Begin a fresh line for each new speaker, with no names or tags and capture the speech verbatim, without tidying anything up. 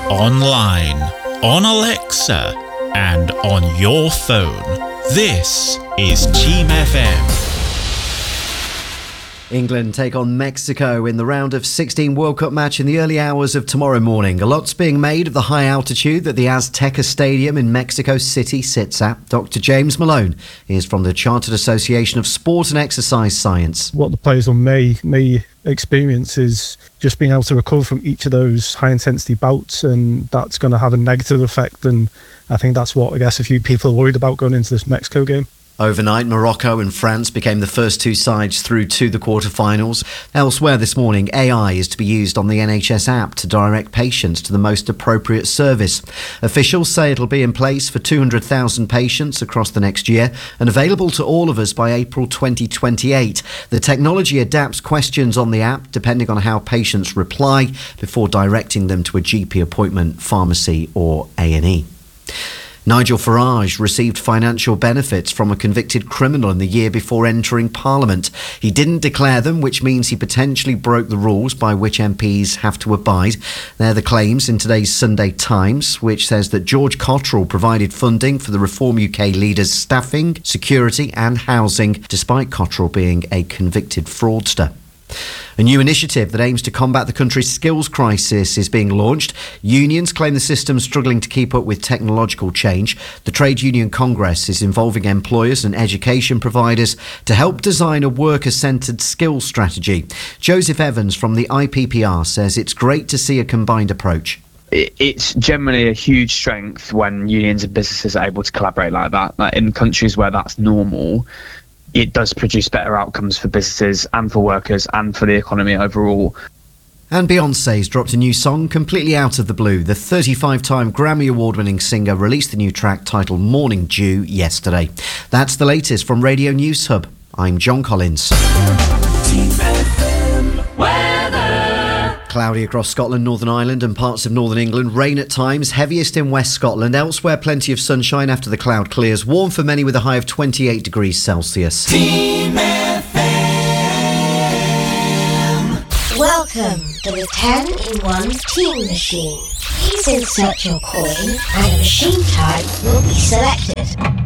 online, on Alexa, and on your phone. This is Team F M.
England take on Mexico in the round of sixteen World Cup match in the early hours of tomorrow morning. A lot's being made of the high altitude that the Azteca Stadium in Mexico City sits at. Doctor James Malone is from the Chartered Association of Sport and Exercise Science.
What the players on may may experience is just being able to recover from each of those high intensity bouts, and that's going to have a negative effect, and I think that's what I guess a few people are worried about going into this Mexico game.
Overnight, Morocco and France became the first two sides through to the quarterfinals. Elsewhere this morning, A I is to be used on the N H S app to direct patients to the most appropriate service. Officials say it'll be in place for two hundred thousand patients across the next year and available to all of us by April twenty twenty-eight. The technology adapts questions on the app depending on how patients reply before directing them to a G P appointment, pharmacy or A and E. Nigel Farage received financial benefits from a convicted criminal in the year before entering Parliament. He didn't declare them, which means he potentially broke the rules by which M Ps have to abide. They're the claims in today's Sunday Times, which says that George Cotterill provided funding for the Reform U K leader's staffing, security and housing, despite Cotterill being a convicted fraudster. A new initiative that aims to combat the country's skills crisis is being launched. Unions claim the system's struggling to keep up with technological change. The Trade Union Congress is involving employers and education providers to help design a worker-centred skills strategy. Joseph Evans from the I P P R says it's great to see a combined approach.
It's generally a huge strength when unions and businesses are able to collaborate like that. Like in countries where that's normal, it does produce better outcomes for businesses and for workers and for the economy overall.
And Beyoncé's dropped a new song completely out of the blue. The thirty-five-time Grammy Award-winning singer released the new track titled Morning Dew yesterday. That's the latest from Radio News Hub. I'm John Collins.
Team F M weather.
Cloudy across Scotland, Northern Ireland and parts of northern England. Rain at times, heaviest in West Scotland. Elsewhere, plenty of sunshine after the cloud clears. Warm for many with a high of twenty-eight degrees Celsius.
Team F M.
Welcome to the ten in one Team Machine. Please insert your coin and a machine type will be selected.